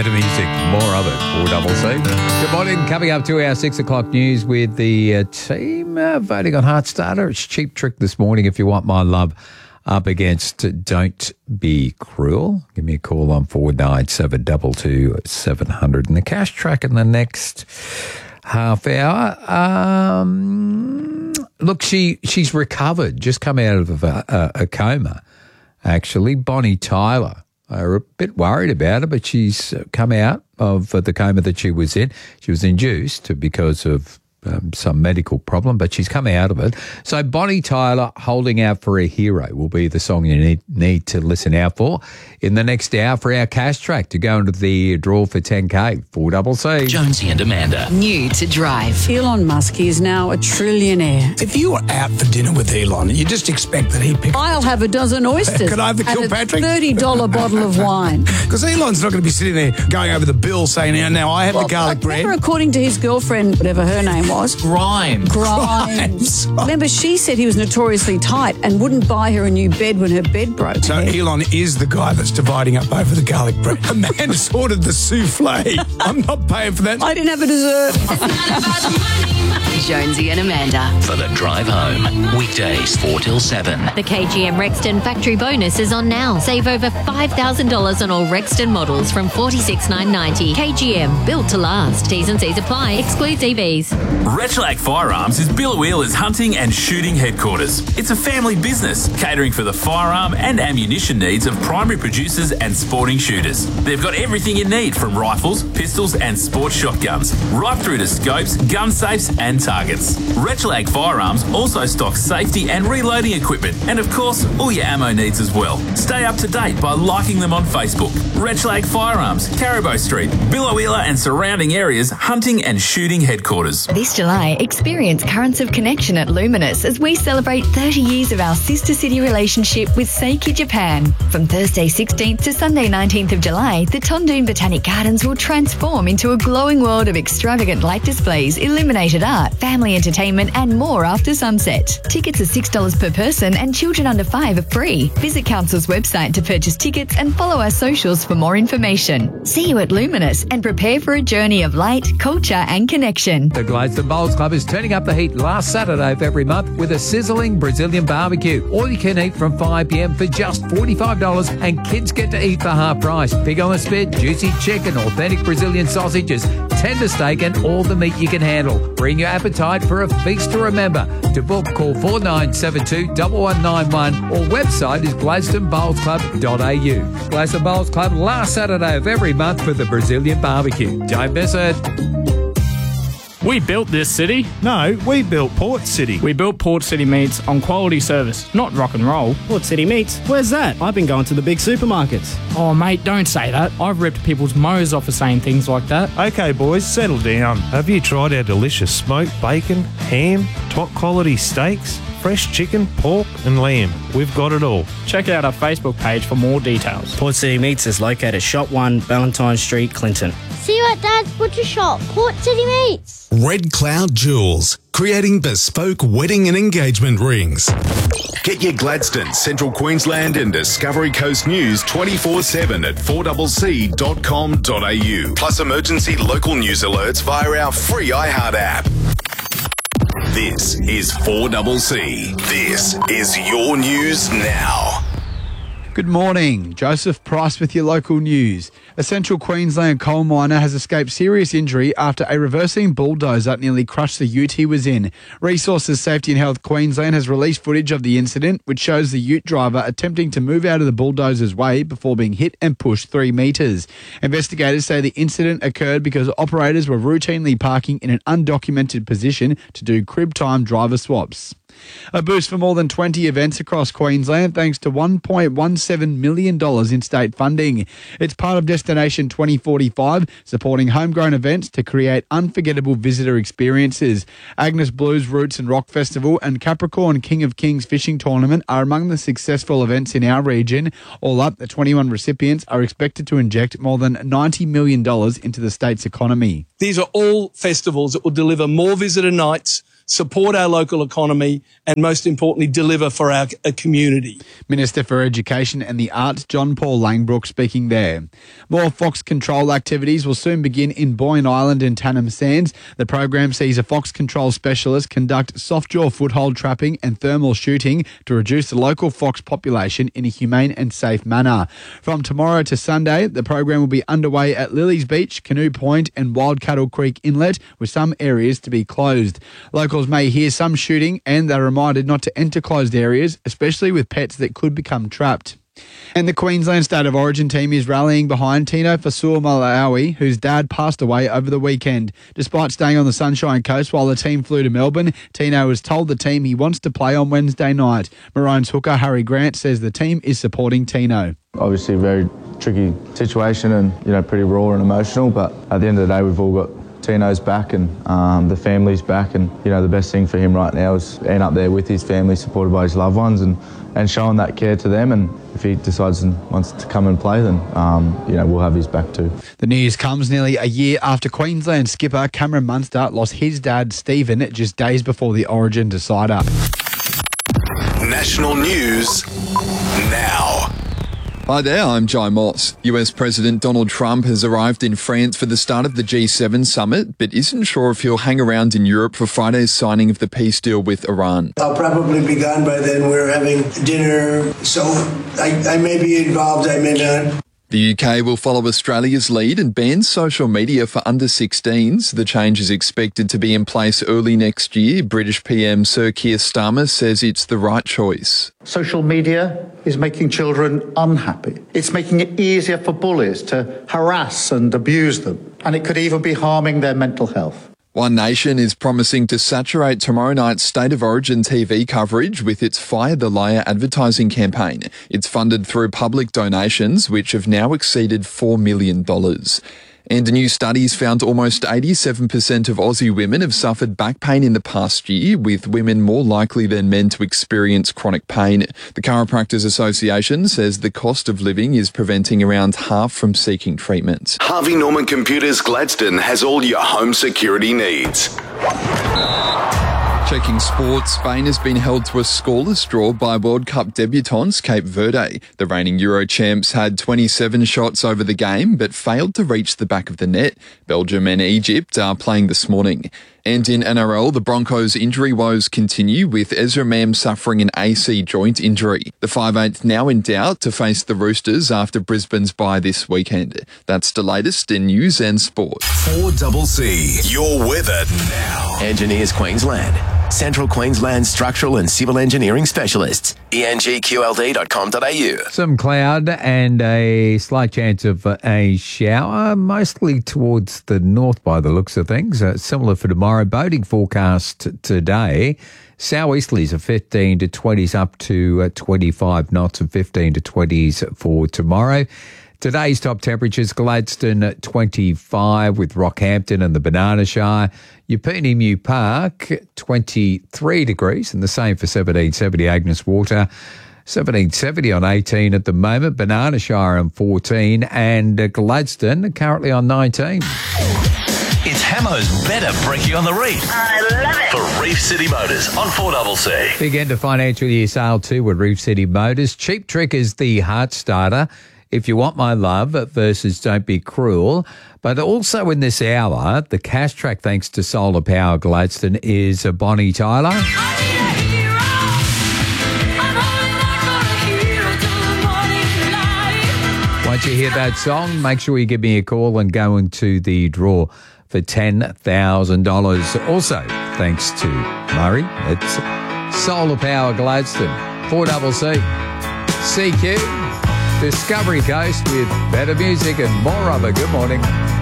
better music, more of it. 4CC. Good morning. Coming up to our 6 o'clock news with the team voting on Heart Starter. It's Cheap Trick this morning. If you want my love, up against Don't Be Cruel. Give me a call on 4972 700. And the cash track in the next half hour. Look, she's recovered, just come out of a coma, actually. Bonnie Tyler. They were a bit worried about her, but she's come out of the coma that she was in. She was induced because of some medical problem, but she's come out of it. So Bonnie Tyler, Holding Out for a Hero, will be the song you need to listen out for in the next hour for our cash track to go into the draw for 10K. 4CC. Jonesy and Amanda. New to drive. Elon Musk is now a trillionaire. If you were out for dinner with Elon, you just expect that he'd pick... I'll have a dozen oysters. Could I have the Kilpatrick? And a $30 bottle of wine. Because Elon's not going to be sitting there going over the bill saying, now I have the garlic bread. According to his girlfriend, whatever her name was. Grimes. Remember, she said he was notoriously tight and wouldn't buy her a new bed when her bed broke. So Elon is the guy that's dividing up over the garlic bread. Amanda's ordered the souffle. I'm not paying for that. I didn't have a dessert. Jonesy and Amanda. For the drive home. Weekdays 4 till 7. The KGM Rexton factory bonus is on now. Save over $5,000 on all Rexton models from $46,990. KGM, built to last. T's and C's apply. Excludes EVs. Retlag Firearms is Bill Wheeler's hunting and shooting headquarters. It's a family business catering for the firearm and ammunition needs of primary producers and sporting shooters. They've got everything you need from rifles, pistols and sports shotguns, right through to scopes, gun safes and targets. Retlag Firearms also stocks safety and reloading equipment and of course all your ammo needs as well. Stay up to date by liking them on Facebook. Retlag Firearms, Caribou Street, Bill Wheeler and surrounding areas hunting and shooting headquarters. This July, experience Currents of Connection at Luminous as we celebrate 30 years of our sister city relationship with Seiki Japan. From Thursday 16th to Sunday 19th of July, the Tondoon Botanic Gardens will transform into a glowing world of extravagant light displays, illuminated art, family entertainment and more after sunset. Tickets are $6 per person and children under 5 are free. Visit Council's website to purchase tickets and follow our socials for more information. See you at Luminous and prepare for a journey of light, culture and connection. The Gladstone Bowls Club is turning up the heat last Saturday of every month with a sizzling Brazilian barbecue. All you can eat from 5 p.m. for just $45 and kids get to eat for half price. Pig on the spit, juicy chicken, authentic Brazilian sausages, tender steak and all the meat you can handle. Bring your appetite for a feast to remember. To book, call 4972 1191 or website is gladstonebowlsclub.au. Gladstone Bowls Club last Saturday of every month for the Brazilian barbecue. Don't miss it. We built this city. No, we built Port City. We built Port City Meats on quality service, not rock and roll. Port City Meats? Where's that? I've been going to the big supermarkets. Oh, mate, don't say that. I've ripped people's mows off for saying things like that. Okay, boys, settle down. Have you tried our delicious smoked bacon, ham, top quality steaks, fresh chicken, pork and lamb? We've got it all. Check out our Facebook page for more details. Port City Meats is located Shop 1, Valentine Street, Clinton. See you at Dad's Butcher Shop, Port City Meats. Red Cloud Jewels, creating bespoke wedding and engagement rings. Get your Gladstone, Central Queensland and Discovery Coast news 24/7 at 4CC.com.au. Plus emergency local news alerts via our free iHeart app. This is 4CC. This is your news now. Good morning. Joseph Price with your local news. A Central Queensland coal miner has escaped serious injury after a reversing bulldozer nearly crushed the ute he was in. Resources Safety and Health Queensland has released footage of the incident, which shows the ute driver attempting to move out of the bulldozer's way before being hit and pushed 3 metres. Investigators say the incident occurred because operators were routinely parking in an undocumented position to do crib time driver swaps. A boost for more than 20 events across Queensland thanks to $1.17 million in state funding. It's part of Destination 2045, supporting homegrown events to create unforgettable visitor experiences. Agnes Blues Roots and Rock Festival and Capricorn King of Kings Fishing Tournament are among the successful events in our region. All up, the 21 recipients are expected to inject more than $90 million into the state's economy. These are all festivals that will deliver more visitor nights, support our local economy, and most importantly, deliver for our community. Minister for Education and the Arts, John Paul Langbrook, speaking there. More fox control activities will soon begin in Boyne Island and Tannum Sands. The program sees a fox control specialist conduct soft-jaw foothold trapping and thermal shooting to reduce the local fox population in a humane and safe manner. From tomorrow to Sunday, the program will be underway at Lilies Beach, Canoe Point and Wild Cattle Creek Inlet, with some areas to be closed. Locals may hear some shooting and they're reminded not to enter closed areas, especially with pets that could become trapped. And the Queensland State of Origin team is rallying behind Tino Fa'asuamaleaui, whose dad passed away over the weekend. Despite staying on the Sunshine Coast while the team flew to Melbourne, Tino has told the team he wants to play on Wednesday night. Maroons hooker Harry Grant says the team is supporting Tino. Obviously a very tricky situation and, pretty raw and emotional, but at the end of the day we've all got Tino's back and the family's back, and the best thing for him right now is being up there with his family, supported by his loved ones, and showing that care to them. And if he decides and wants to come and play, then we'll have his back too. The news comes nearly a year after Queensland skipper Cameron Munster lost his dad Stephen just days before the Origin decider. National news now. Hi there, I'm Jai Moss. US President Donald Trump has arrived in France for the start of the G7 summit, but isn't sure if he'll hang around in Europe for Friday's signing of the peace deal with Iran. I'll probably be gone by then. We're having dinner, so I may be involved, I may not. The UK will follow Australia's lead and ban social media for under 16s. The change is expected to be in place early next year. British PM Sir Keir Starmer says it's the right choice. Social media is making children unhappy. It's making it easier for bullies to harass and abuse them, and it could even be harming their mental health. One Nation is promising to saturate tomorrow night's State of Origin TV coverage with its Fire the Liar advertising campaign. It's funded through public donations, which have now exceeded $4 million. And new studies found almost 87% of Aussie women have suffered back pain in the past year, with women more likely than men to experience chronic pain. The Chiropractors Association says the cost of living is preventing around half from seeking treatment. Harvey Norman Computers Gladstone has all your home security needs. Checking sports, Spain has been held to a scoreless draw by World Cup debutants Cape Verde. The reigning Euro champs had 27 shots over the game, but failed to reach the back of the net. Belgium and Egypt are playing this morning. And in NRL, the Broncos' injury woes continue, with Ezra Mam suffering an AC joint injury. The 5'8" now in doubt to face the Roosters after Brisbane's bye this weekend. That's the latest in news and sport. 4CC, your weather now. Engineers Queensland. Central Queensland Structural and Civil Engineering Specialists. engqld.com.au. Some cloud and a slight chance of a shower, mostly towards the north by the looks of things. Similar for tomorrow. Boating forecast today. Southeasterlies of 15 to 20s up to 25 knots and 15 to 20s for tomorrow. Today's top temperatures, Gladstone at 25 with Rockhampton and the Banana Shire. Yupuni Mew Park, 23 degrees, and the same for 1770 Agnes Water. 1770 on 18 at the moment, Banana Shire on 14, and Gladstone currently on 19. It's Hamo's Better Brekkie on the Reef. I love it. For Reef City Motors on 4CC. Big end of financial year sale too with Reef City Motors. Cheap Trick is the heart starter. If You Want My Love versus Don't Be Cruel. But also in this hour, the cash track, thanks to Solar Power Gladstone, is Bonnie Tyler. Once you hear that song, make sure you give me a call and go into the draw for $10,000. Also, thanks to Murray, it's Solar Power Gladstone, 4CC, CQ, Discovery Coast with better music and more of it. Good morning.